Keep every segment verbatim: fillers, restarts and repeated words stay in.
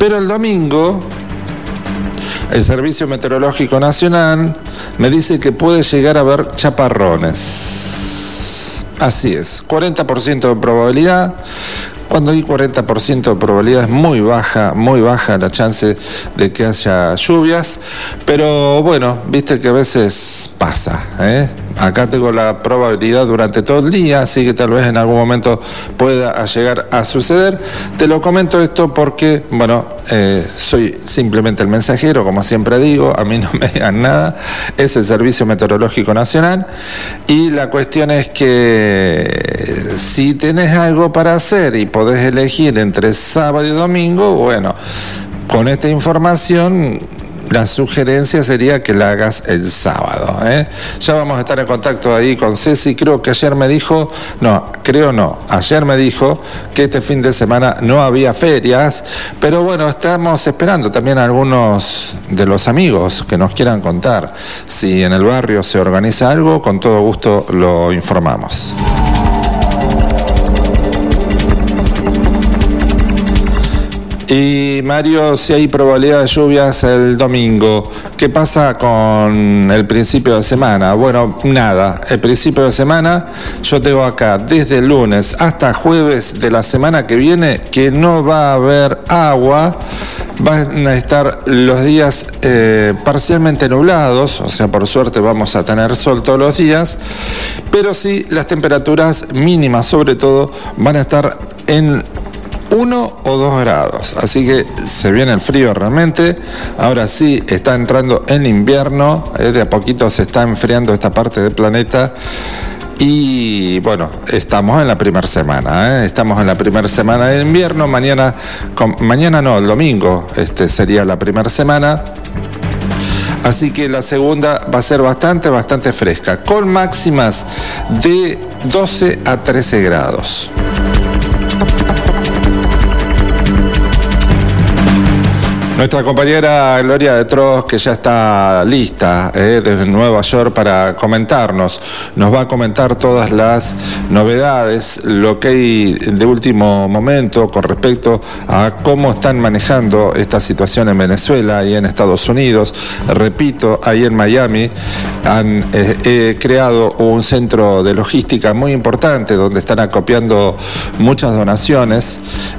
Pero el domingo, el Servicio Meteorológico Nacional me dice que puede llegar a haber chaparrones. Así es, cuarenta por ciento de probabilidad. Cuando hay cuarenta por ciento de probabilidad es muy baja, muy baja la chance de que haya lluvias, pero bueno, viste que a veces pasa, ¿eh? Acá tengo la probabilidad durante todo el día, así que tal vez en algún momento pueda llegar a suceder. Te lo comento esto porque, bueno, eh, soy simplemente el mensajero, como siempre digo, a mí no me digan nada, es el Servicio Meteorológico Nacional, y la cuestión es que si tenés algo para hacer y podés elegir entre sábado y domingo, bueno, con esta información la sugerencia sería que la hagas el sábado, ¿eh? Ya vamos a estar en contacto ahí con Ceci. Creo que ayer me dijo, no, creo no, ayer me dijo que este fin de semana no había ferias, pero bueno, estamos esperando también a algunos de los amigos que nos quieran contar. Si en el barrio se organiza algo, con todo gusto lo informamos. Y Mario, si hay probabilidad de lluvias el domingo, ¿qué pasa con el principio de semana? Bueno, nada, el principio de semana yo tengo acá desde el lunes hasta jueves de la semana que viene que no va a haber agua, van a estar los días eh, parcialmente nublados, o sea, por suerte vamos a tener sol todos los días, pero sí las temperaturas mínimas sobre todo van a estar en uno o dos grados, así que se viene el frío realmente. Ahora sí está entrando el invierno, eh, de a poquito se está enfriando esta parte del planeta. Y bueno, estamos en la primera semana, ¿eh? Estamos en la primera semana de invierno. Mañana, con, mañana no, el domingo este, sería la primera semana. Así que la segunda va a ser bastante, bastante fresca, con máximas de doce a trece grados. Nuestra compañera Gloria de Tros, que ya está lista eh, desde Nueva York para comentarnos, nos va a comentar todas las novedades, lo que hay de último momento con respecto a cómo están manejando esta situación en Venezuela y en Estados Unidos. Repito, ahí en Miami han eh, eh, creado un centro de logística muy importante donde están acopiando muchas donaciones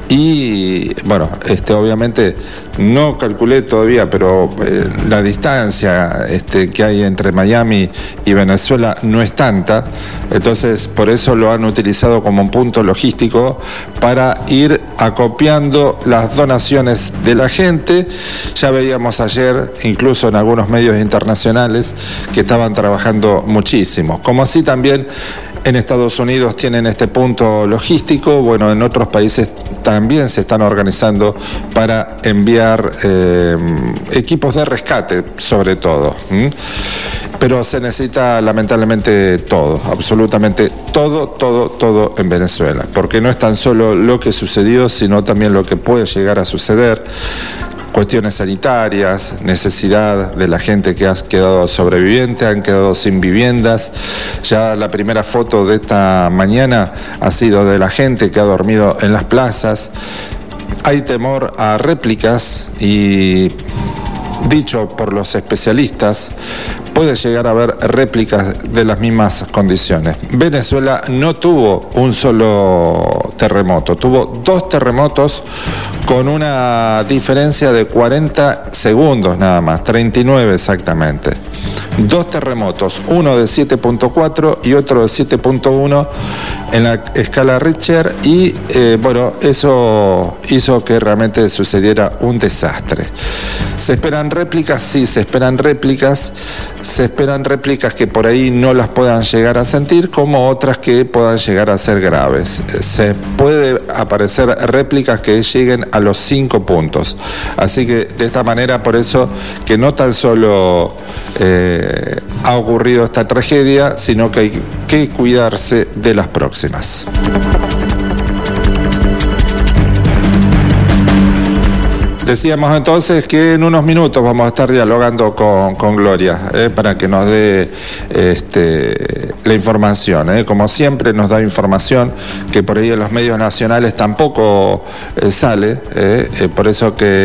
y, bueno, este, obviamente no calculé todavía, pero eh, la distancia este, que hay entre Miami y Venezuela no es tanta, entonces por eso lo han utilizado como un punto logístico para ir acopiando las donaciones de la gente. Ya veíamos ayer, incluso en algunos medios internacionales, que estaban trabajando muchísimo, como así también en Estados Unidos tienen este punto logístico. Bueno, en otros países también se están organizando para enviar eh, equipos de rescate, sobre todo. ¿Mm? Pero se necesita lamentablemente todo, absolutamente todo, todo, todo en Venezuela, porque no es tan solo lo que sucedió, sino también lo que puede llegar a suceder. Cuestiones sanitarias, necesidad de la gente que ha quedado sobreviviente, han quedado sin viviendas. Ya la primera foto de esta mañana ha sido de la gente que ha dormido en las plazas. Hay temor a réplicas y, dicho por los especialistas, puede llegar a haber réplicas de las mismas condiciones. Venezuela no tuvo un solo terremoto, tuvo dos terremotos con una diferencia de cuarenta segundos nada más, treinta y nueve exactamente. Dos terremotos, uno de siete punto cuatro y otro de siete punto uno en la escala Richter, y eh, bueno, eso hizo que realmente sucediera un desastre. ¿Se esperan réplicas? Sí, se esperan réplicas. Se esperan réplicas que por ahí no las puedan llegar a sentir, como otras que puedan llegar a ser graves. Se puede aparecer réplicas que lleguen a los cinco puntos. Así que de esta manera, por eso que no tan solo eh, ha ocurrido esta tragedia, sino que hay que cuidarse de las próximas. Decíamos entonces que en unos minutos vamos a estar dialogando con, con Gloria eh, para que nos dé este, la información. Eh. Como siempre nos da información que por ahí en los medios nacionales tampoco eh, sale, eh, eh, por eso que